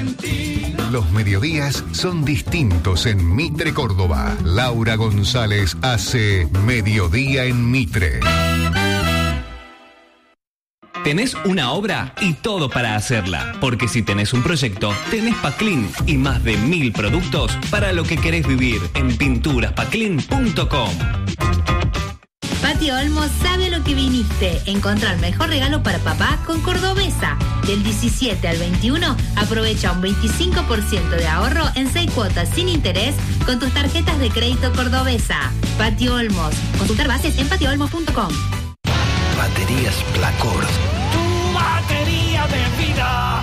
Los mediodías son distintos en Mitre, Córdoba. Laura González hace Mediodía en Mitre. Tenés una obra y todo para hacerla. Porque si tenés un proyecto, tenés Paclin y más de 1000 productos para lo que querés vivir en pinturaspaclin.com. Pati Olmos sabe a lo que viniste. Encontrar el mejor regalo para papá con Cordobesa. Del 17 al 21, aprovecha un 25% de ahorro en 6 cuotas sin interés con tus tarjetas de crédito Cordobesa. Pati Olmos. Consultar bases en patiolmos.com. Baterías Placord. ¡Tu batería de vida!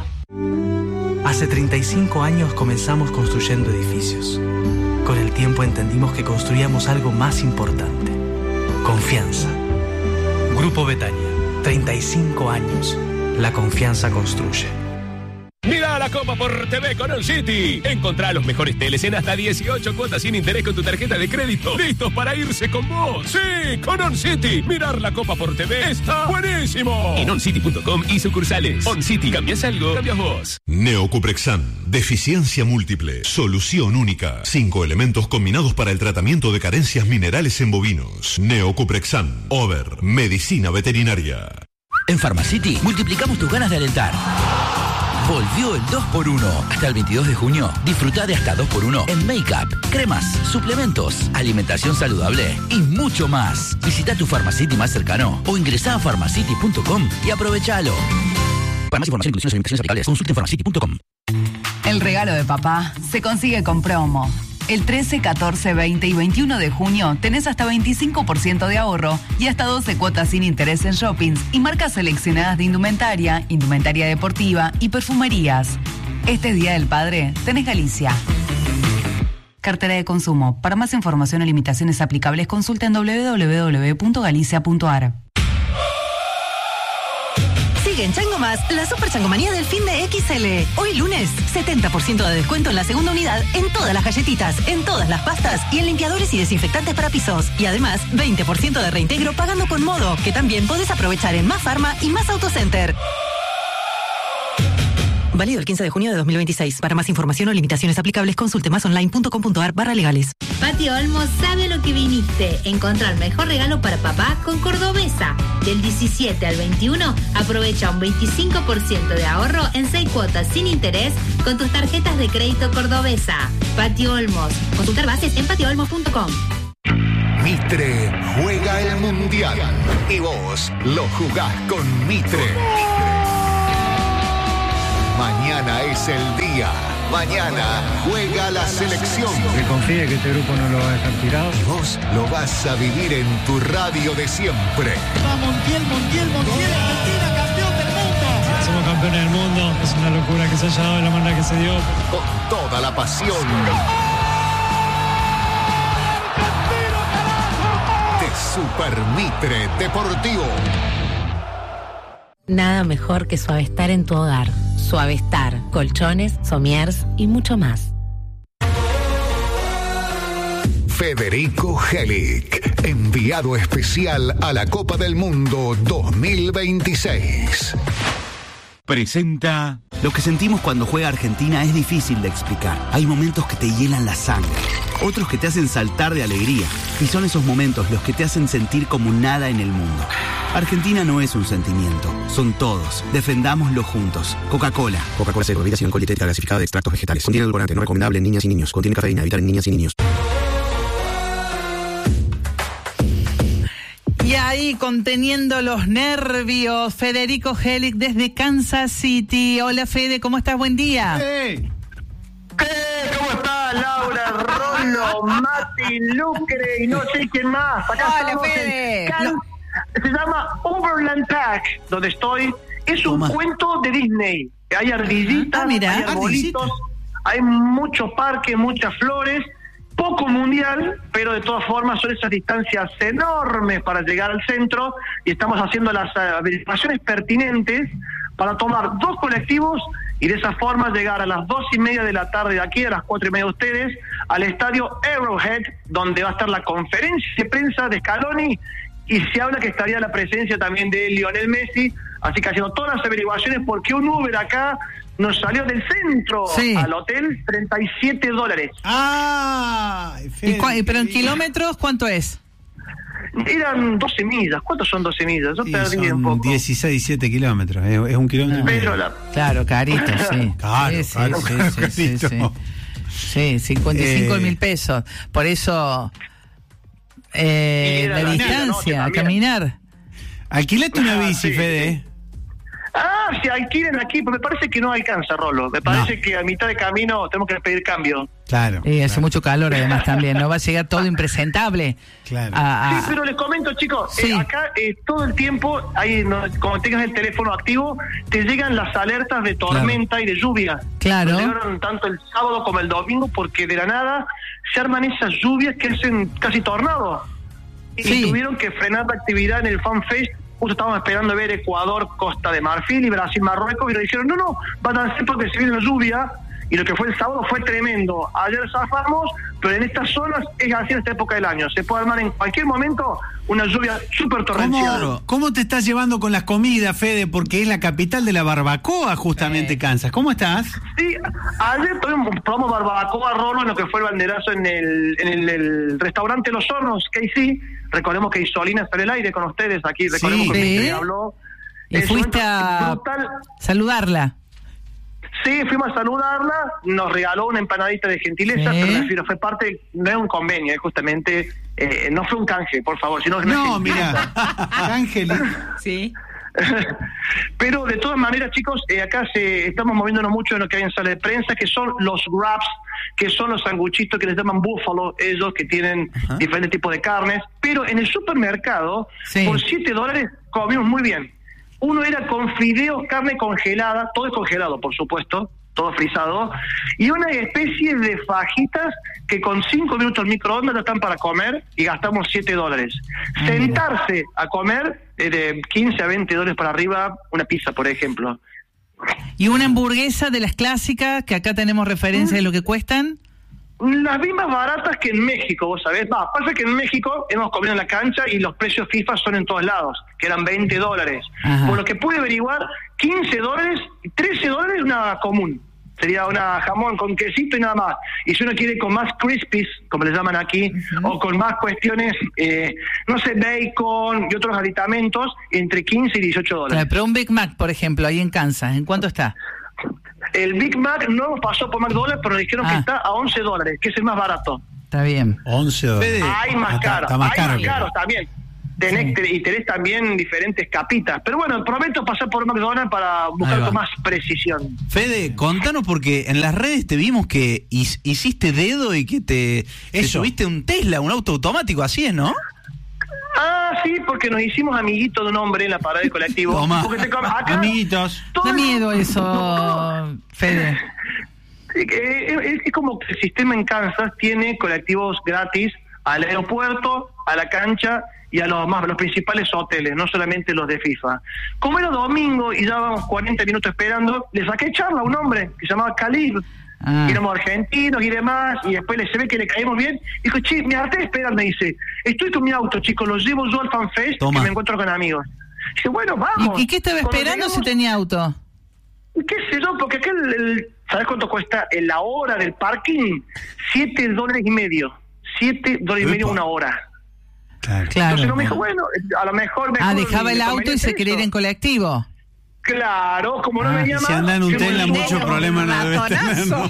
Hace 35 años comenzamos construyendo edificios. Con el tiempo entendimos que construíamos algo más importante. Confianza. Grupo Betania. 35 años. La confianza construye. Mira la Copa por TV con On City. Encontrá los mejores teles en hasta 18 cuotas sin interés con tu tarjeta de crédito. ¡Listos para irse con vos! ¡Sí! Con On City. Mirar la Copa por TV está buenísimo. En oncity.com y sucursales. On City. ¿Cambias algo? Cambias vos. Neocuprexan. Deficiencia múltiple. Solución única. 5 elementos combinados para el tratamiento de carencias minerales en bovinos. Neocuprexan. Over. Medicina veterinaria. En Pharmacity multiplicamos tus ganas de alentar. Volvió el 2x1. Hasta el 22 de junio, disfruta de hasta 2x1 en make-up, cremas, suplementos, alimentación saludable y mucho más. Visita tu Pharmacity más cercano o ingresá a pharmacity.com y aprovechalo. Para más información, inclusiones y limitaciones aplicables, consulte en pharmacity.com. El regalo de papá se consigue con promo. El 13, 14, 20 y 21 de junio tenés hasta 25% de ahorro y hasta 12 cuotas sin interés en shoppings y marcas seleccionadas de indumentaria, indumentaria deportiva y perfumerías. Este Día del Padre tenés Galicia. Cartera de consumo. Para más información o limitaciones aplicables, consulta en www.galicia.ar. En Chango Más, la super changomanía del fin de XL. Hoy lunes, 70% de descuento en la segunda unidad en todas las galletitas, en todas las pastas y en limpiadores y desinfectantes para pisos. Y además, 20% de reintegro pagando con Modo, que también podés aprovechar en Más Farma y Más Autocenter. Válido el 15 de junio de 2026. Para más información o limitaciones aplicables, consulte másonline.com.ar/legales. Pati Olmos sabe a lo que viniste. Encontrar el mejor regalo para papá con Cordobesa. Del 17 al 21, aprovecha un 25% de ahorro en 6 cuotas sin interés con tus tarjetas de crédito Cordobesa. Pati Olmos. Consultar bases en patiolmos.com. Mitre juega el Mundial y vos lo jugás con Mitre. Mañana es el día. Mañana juega la selección. Que confíe que este grupo no lo va a dejar tirado. Y vos lo vas a vivir en tu radio de siempre. Va Montiel, Argentina, campeón del mundo. Somos campeones del mundo. Es una locura que se haya dado de la manera que se dio. Con toda la pasión. De Super Mitre Deportivo. Nada mejor que Suavestar en tu hogar. Suavestar, colchones, somiers y mucho más. Federico Helic, enviado especial a la Copa del Mundo 2026. Presenta... Lo que sentimos cuando juega Argentina es difícil de explicar. Hay momentos que te hielan la sangre, otros que te hacen saltar de alegría. Y son esos momentos los que te hacen sentir como nada en el mundo. Argentina no es un sentimiento, son todos. Defendámoslo juntos. Coca-Cola. Coca-Cola Cero, bebida sin alcohol dietética gasificada de extractos vegetales. Contiene edulcorante, no recomendable en niñas y niños. Contiene cafeína, evitar en niñas y niños. Y ahí, conteniendo los nervios, Federico Helic desde Kansas City. Hola, Fede, ¿cómo estás? Buen día. ¿Cómo estás, Laura, Rolo, Mati, Lucre y no sé quién más? Acá hola, Fede. Se llama Overland Park, donde estoy. Es un cuento de Disney. Hay ardillitas, hay arbolitos, hay mucho parque, muchas flores. Poco mundial, pero de todas formas son esas distancias enormes para llegar al centro y estamos haciendo las averiguaciones pertinentes para tomar 2 colectivos y de esa forma llegar a las 2:30 de la tarde de aquí, a las 4:30 de ustedes, al estadio Arrowhead, donde va a estar la conferencia de prensa de Scaloni y se habla que estaría la presencia también de Lionel Messi, así que haciendo todas las averiguaciones porque un Uber acá nos salió del centro al hotel $37. Pero en kilómetros, ¿cuánto es? Eran 12 millas. ¿Cuántos son 12 millas? Yo perdí un poco. 16, 17 kilómetros. Es un kilómetro. Claro, carito, sí. Claro, Sí, 55.000 pesos. Por eso, la distancia, caminar. Alquilate una bici, Fede. Si alquilen aquí, pero me parece que no alcanza, Rolo. Me parece que a mitad de camino tenemos que pedir cambio. Claro. Hace mucho calor además también, ¿no? Va a llegar todo impresentable. Claro. Sí, pero les comento, chicos, acá todo el tiempo, como tengas el teléfono activo, te llegan las alertas de tormenta y de lluvia. Claro. Nos llegaron tanto el sábado como el domingo, porque de la nada se arman esas lluvias que hacen casi tornados. Y tuvieron que frenar la actividad en el Fan Fest. Justo estábamos esperando ver Ecuador, Costa de Marfil y Brasil, Marruecos, y nos dijeron, no, van a hacer porque se viene la lluvia, y lo que fue el sábado fue tremendo. Ayer zafamos, pero en estas zonas es así en esta época del año. Se puede armar en cualquier momento una lluvia súper torrencial. ¿Cómo te estás llevando con las comidas, Fede? Porque es la capital de la barbacoa, justamente, Kansas. ¿Cómo estás? Sí, ayer probamos barbacoa, Rolo, en lo que fue el banderazo en el restaurante Los Hornos, KC. Recordemos que Isolina está en el aire con ustedes aquí. Recordemos que me habló. Y fuiste a saludarla. Sí, fuimos a saludarla, nos regaló una empanadita de gentileza, pero me refiero, fue parte, no es un convenio, justamente, no fue un canje, por favor, sino mira, canje. Sí. Pero de todas maneras, chicos, acá estamos moviéndonos mucho en lo que hay en sala de prensa, que son los wraps, que son los sanguchitos que les llaman búfalo, ellos que tienen diferentes tipos de carnes, pero en el supermercado, por $7 comimos muy bien. Uno era con fideos, carne congelada, todo es congelado, por supuesto, todo frisado, y una especie de fajitas que con 5 minutos al microondas ya están para comer y gastamos $7. Sentarse a comer de $15 a $20 para arriba, una pizza, por ejemplo. ¿Y una hamburguesa de las clásicas, que acá tenemos referencia de lo que cuestan? Las mismas baratas que en México, vos sabés. Pasa que en México hemos comido en la cancha y los precios FIFA son en todos lados, que eran $20. Por lo que pude averiguar, $15, $13 una común. Sería una jamón con quesito y nada más. Y si uno quiere con más crispies, como le llaman aquí, o con más cuestiones, no sé, bacon y otros aditamentos, entre $15 y $18. Pero un Big Mac, por ejemplo, ahí en Kansas, ¿en cuánto está? El Big Mac no pasó por McDonald's, pero dijeron que está a $11, que es el más barato. Está bien. $11. Hay más caro. Está más caro. Hay más caro también. Tenés también diferentes capitas. Pero bueno, prometo pasar por McDonald's para buscar con más precisión. Fede, contanos, porque en las redes te vimos que hiciste dedo y que te subiste un Tesla, un auto automático, así es, ¿no? Sí, porque nos hicimos amiguitos de un hombre en la parada del colectivo. Toma. Acá, amiguitos. Da miedo eso, Fede. Es como que el sistema en Kansas tiene colectivos gratis al aeropuerto, a la cancha y a los principales hoteles, no solamente los de FIFA. Como era domingo y ya vamos 40 minutos esperando, le saqué charla a un hombre que se llamaba Khalid. Éramos argentinos y demás, y después se ve que le caímos bien. Dijo, me harté de esperar, me dice, estoy con mi auto, chicos, lo llevo yo al Fan Fest, que me encuentro con amigos. Dice, bueno, vamos. ¿Y qué estaba esperando si tenía auto? ¿Qué sé yo? Porque acá ¿sabes cuánto cuesta la hora del parking? $7.50. $7.50 una hora. Claro. Entonces no me dijo, bueno, a lo mejor... dejaba el auto y se quería ir en colectivo. Claro, como no venía más... Si anda en un Tesla, mucho problema no debe tener, ¿no?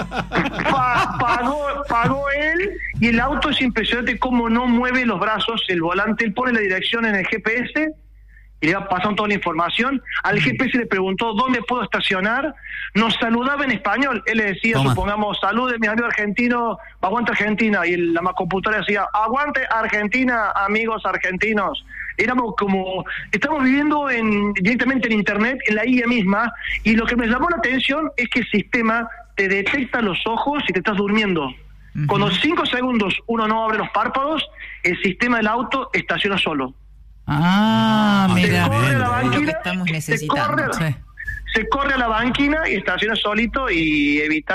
Pagó él, y el auto es impresionante cómo no mueve los brazos, el volante, él pone la dirección en el GPS y le va pasando toda la información. Al GPS le preguntó dónde puedo estacionar, nos saludaba en español, él le decía, supongamos, salude mi amigo argentino, aguante Argentina, y la computadora decía, aguante Argentina, amigos argentinos. Estamos viviendo directamente en internet, en la IA misma, y lo que me llamó la atención es que el sistema te detecta los ojos si te estás durmiendo. Cuando 5 segundos uno no abre los párpados, el sistema del auto estaciona solo. Mira, lo que estamos necesitando. Se corre a la banquina y estaciona solito y evitas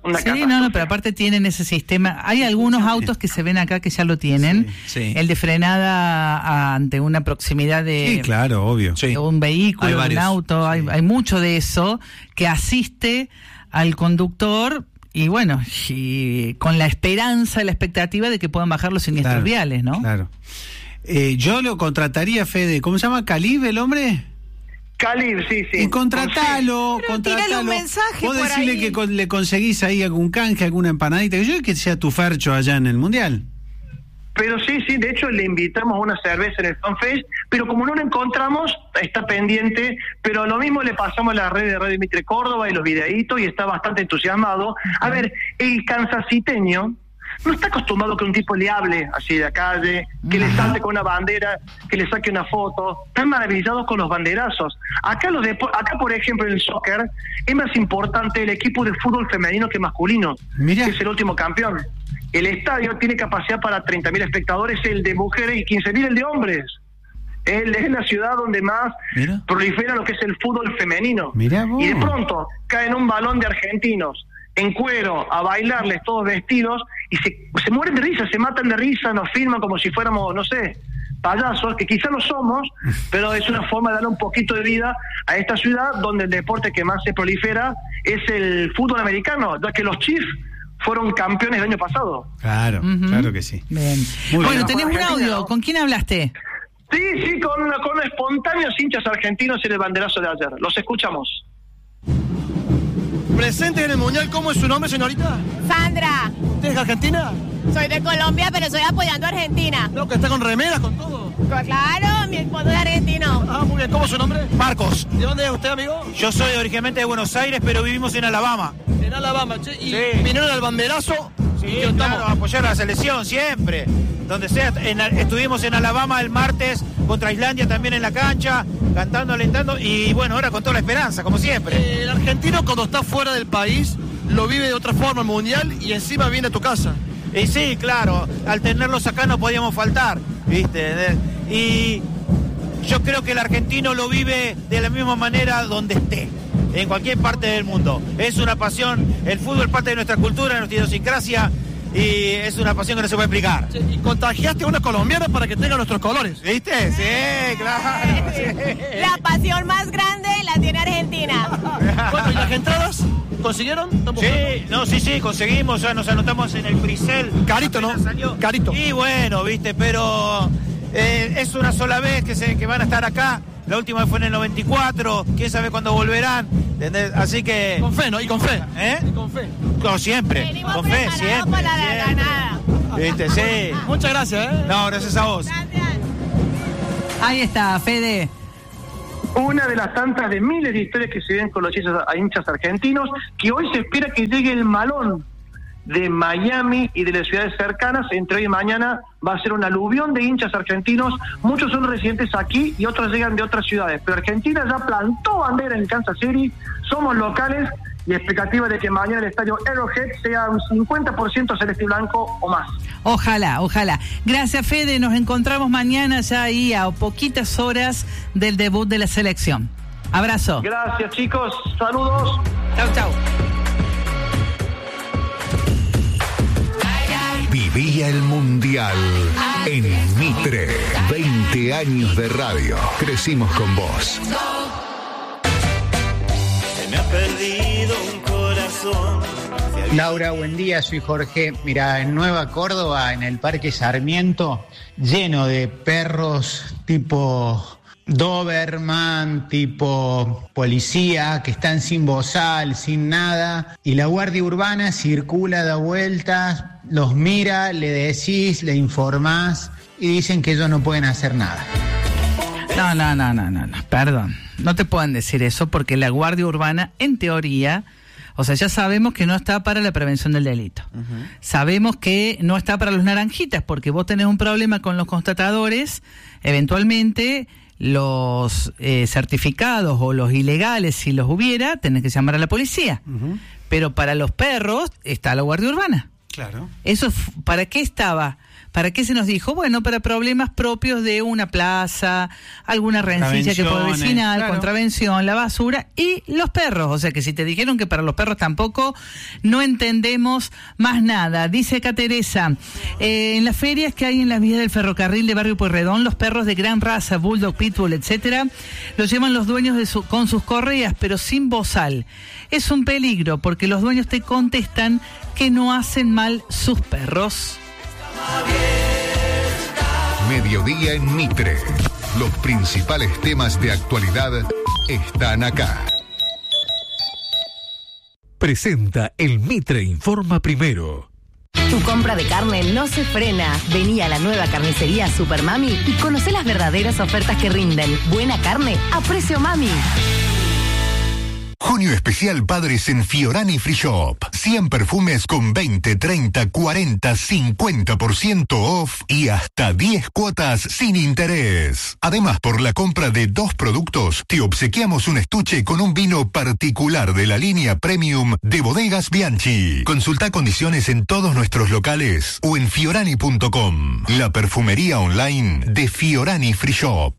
Sí, no, pero aparte tienen ese sistema. Hay algunos autos que se ven acá que ya lo tienen. Sí. El de frenada ante una proximidad de, Sí, claro, obvio. de un vehículo, de un auto. Hay mucho de eso que asiste al conductor y bueno, y con la esperanza, la expectativa de que puedan bajar los siniestros viales, ¿no? Claro. Yo lo contrataría, Fede. ¿Cómo se llama? ¿Calib el hombre? Calib, sí. Y contratalo. Tírale un mensaje Vos por decirle ahí. que le conseguís ahí algún canje, alguna empanadita, que sea tu Fercho allá en el Mundial. Pero sí, de hecho le invitamos a una cerveza en el FanFest, pero como no lo encontramos, está pendiente, pero lo mismo le pasamos a la red de Radio Mitre Córdoba y los videitos y está bastante entusiasmado. A ver, el kansasiteño no está acostumbrado que un tipo le hable así de la calle, que le salte con una bandera, que le saque una foto. Están maravillados con los banderazos. Acá, por ejemplo, en el soccer, es más importante el equipo de fútbol femenino que masculino, que es el último campeón. El estadio tiene capacidad para 30.000 espectadores, el de mujeres, y 15.000 el de hombres. Es la ciudad donde más prolifera lo que es el fútbol femenino. Y de pronto caen un balón de argentinos en cuero a bailarles todos vestidos y se mueren de risa, se matan de risa, nos filman como si fuéramos, no sé, payasos, que quizá no somos, pero es una forma de darle un poquito de vida a esta ciudad donde el deporte que más se prolifera es el fútbol americano, ya que los Chiefs fueron campeones el año pasado. Claro, claro que sí. Bien. Bueno, tenés un audio. ¿Con quién hablaste? Sí, con espontáneos hinchas argentinos en el banderazo de ayer. Los escuchamos. Presente en el Mundial, ¿cómo es su nombre, señorita? Sandra. ¿Usted es de Argentina? Soy de Colombia, pero estoy apoyando a Argentina. No, que está con remeras, con todo. Claro, mi esposo es argentino. Ah, muy bien. ¿Cómo es su nombre? Marcos. ¿De dónde es usted, amigo? Yo soy originalmente de Buenos Aires, pero vivimos en Alabama. En Alabama, che. ¿Y vinieron al banderazo? Sí, claro, a apoyar a la selección, siempre. Donde sea. Estuvimos en Alabama el martes contra Islandia también en la cancha, cantando, alentando, y bueno, ahora con toda la esperanza, como siempre. El argentino cuando está fuera del país lo vive de otra forma el Mundial y encima viene a tu casa. Y sí, claro, al tenerlos acá no podíamos faltar, ¿viste? Y yo creo que el argentino lo vive de la misma manera donde esté, en cualquier parte del mundo. Es una pasión, el fútbol es parte de nuestra cultura, de nuestra idiosincrasia, y es una pasión que no se puede explicar. Y contagiaste a una colombiana para que tenga nuestros colores. ¿Viste? Sí, claro. Sí. La pasión más grande la tiene Argentina. Bueno, ¿y las entradas? ¿Consiguieron? Sí, conseguimos, ya nos anotamos en el Prisel. Carito, ¿no? Carito. Y bueno, viste, pero es una sola vez que van a estar acá. La última fue en el 94, quién sabe cuándo volverán, ¿entendés? Así que... Con fe, ¿no? Y con fe. Y con fe. No, siempre. Venimos con fe, siempre. para la ganada. Viste, sí. Muchas gracias, No, gracias a vos. Gracias. Ahí está, Fede. Una de las tantas de miles de historias que se ven con los hinchas argentinos, que hoy se espera que llegue el malón de Miami y de las ciudades cercanas. Entre hoy y mañana va a ser un aluvión de hinchas argentinos. Muchos son residentes aquí y otros llegan de otras ciudades, pero Argentina ya plantó bandera en Kansas City. Somos locales y expectativa de que mañana el estadio Arrowhead sea un 50% celeste y blanco o más. Ojalá. Gracias, Fede. Nos encontramos mañana ya ahí a poquitas horas del debut de la selección. Abrazo. Gracias, chicos. Saludos. Chau. Vivía el Mundial en Mitre. 20 años de radio. Crecimos con vos. Me ha perdido un corazón. Laura, buen día, soy Jorge. Mira, en Nueva Córdoba, en el Parque Sarmiento, lleno de perros tipo Doberman, tipo policía, que están sin bozal, sin nada, y la Guardia Urbana circula, da vueltas, los mira, le decís, le informás, y dicen que ellos no pueden hacer nada. No, perdón. No te pueden decir eso porque la Guardia Urbana, en teoría, o sea, ya sabemos que no está para la prevención del delito. Uh-huh. Sabemos que no está para los naranjitas porque vos tenés un problema con los constatadores, eventualmente los certificados o los ilegales, si los hubiera, tenés que llamar a la policía. Uh-huh. Pero para los perros está la Guardia Urbana. Claro. ¿Eso para qué estaba? ¿Para qué se nos dijo? Bueno, para problemas propios de una plaza, alguna rencilla que puede vecinal, claro, contravención, la basura y los perros. O sea que si te dijeron que para los perros tampoco, no entendemos más nada. Dice acá Teresa, en las ferias que hay en las vías del ferrocarril de Barrio Pueyrredón, los perros de gran raza, bulldog, pitbull, etcétera, los llevan los dueños con sus correas, pero sin bozal. Es un peligro porque los dueños te contestan que no hacen mal sus perros. Mediodía en Mitre. Los principales temas de actualidad están acá. Presenta el Mitre Informa Primero. Tu compra de carne no se frena. Vení a la nueva carnicería Super Mami y conocé las verdaderas ofertas que rinden. Buena carne a precio mami. Junio especial Padres en Fiorani Free Shop. 100 perfumes con 20, 30, 40, 50% off y hasta 10 cuotas sin interés. Además, por la compra de 2 productos, te obsequiamos un estuche con un vino particular de la línea Premium de Bodegas Bianchi. Consulta condiciones en todos nuestros locales o en fiorani.com. La perfumería online de Fiorani Free Shop.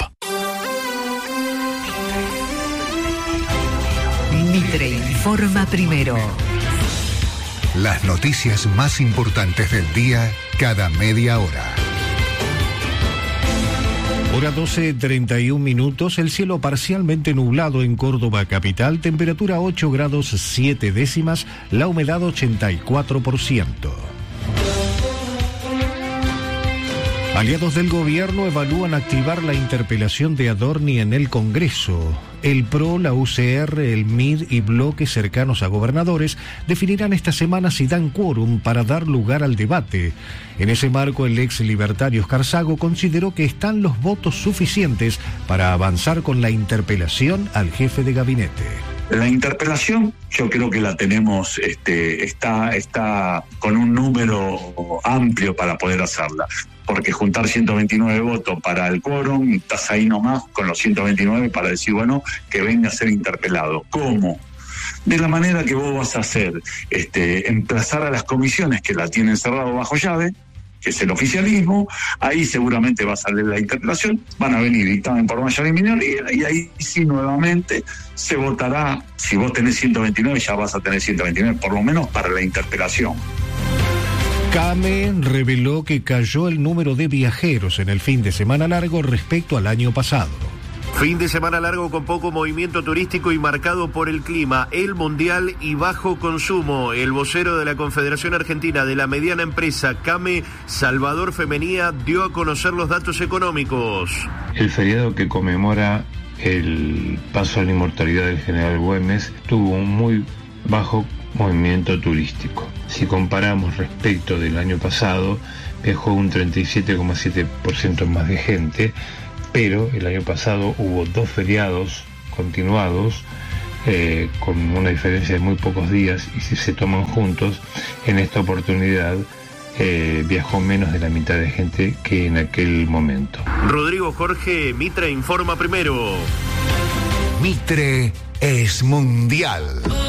Mitre informa primero. Las noticias más importantes del día cada media hora. Hora 12:31, el cielo parcialmente nublado en Córdoba capital, temperatura 8 grados 7 décimas, la humedad 84%. Aliados del gobierno evalúan activar la interpelación de Adorni en el Congreso. El PRO, la UCR, el MID y bloques cercanos a gobernadores definirán esta semana si dan quórum para dar lugar al debate. En ese marco, el ex libertario Oscar Sago consideró que están los votos suficientes para avanzar con la interpelación al jefe de gabinete. La interpelación yo creo que la tenemos, está con un número amplio para poder hacerla, porque juntar 129 votos para el quórum, estás ahí nomás con los 129 para decir, bueno, que venga a ser interpelado. ¿Cómo? De la manera que vos vas a hacer, emplazar a las comisiones que la tienen cerrado bajo llave, que es el oficialismo, ahí seguramente va a salir la interpelación, van a venir dictamen por mayoría y minoría, y ahí sí nuevamente se votará. Si vos tenés 129, ya vas a tener 129, por lo menos para la interpelación. CAME reveló que cayó el número de viajeros en el fin de semana largo respecto al año pasado. Fin de semana largo con poco movimiento turístico y marcado por el clima, el mundial y bajo consumo. El vocero de la Confederación Argentina de la Mediana Empresa, CAME, Salvador Femenía, dio a conocer los datos económicos. El feriado que conmemora el paso a la inmortalidad del general Güemes tuvo un muy bajo movimiento turístico. Si comparamos respecto del año pasado, viajó un 37,7% más de gente, pero el año pasado hubo 2 feriados continuados con una diferencia de muy pocos días, y si se toman juntos, en esta oportunidad viajó menos de la mitad de gente que en aquel momento. Rodrigo Jorge, Mitre informa primero. Mitre es mundial.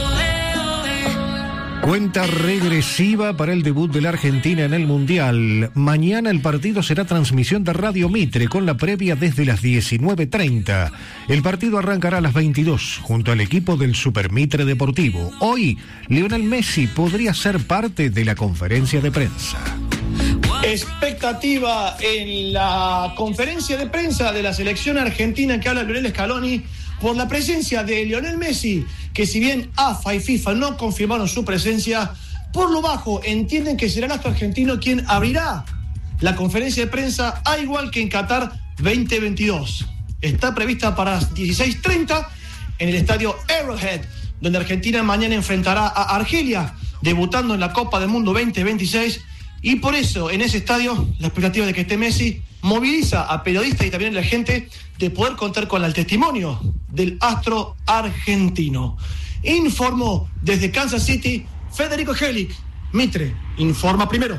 Cuenta regresiva para el debut de la Argentina en el Mundial. Mañana el partido será transmisión de Radio Mitre con la previa desde las 19:30. El partido arrancará a las 22 junto al equipo del Super Mitre Deportivo. Hoy, Lionel Messi podría ser parte de la conferencia de prensa. Expectativa en la conferencia de prensa de la selección argentina que habla Lionel Scaloni por la presencia de Lionel Messi, que si bien AFA y FIFA no confirmaron su presencia, por lo bajo entienden que será el astro argentino quien abrirá la conferencia de prensa, al igual que en Qatar 2022. Está prevista para las 16:30 en el estadio Arrowhead, donde Argentina mañana enfrentará a Argelia, debutando en la Copa del Mundo 2026, y por eso en ese estadio la expectativa de que esté Messi moviliza a periodistas y también a la gente de poder contar con el testimonio del astro argentino. Informó desde Kansas City Federico Helic. Mitre informa primero.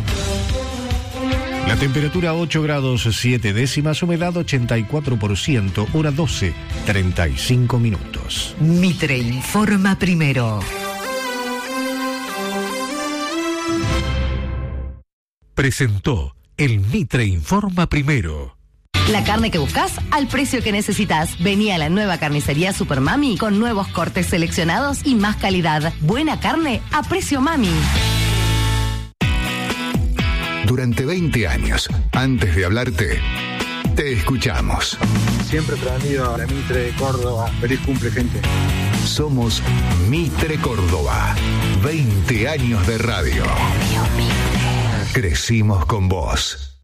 La temperatura 8 grados 7 décimas, humedad 84%, hora 12:35. Mitre informa primero. Presentó El Mitre informa primero. La carne que buscas al precio que necesitas. Vení a la nueva carnicería Super Mami con nuevos cortes seleccionados y más calidad. Buena carne a precio Mami. Durante 20 años, antes de hablarte, te escuchamos. Siempre prendido a la Mitre de Córdoba. Feliz cumple, gente. Somos Mitre Córdoba. 20 años de radio. Crecimos con vos.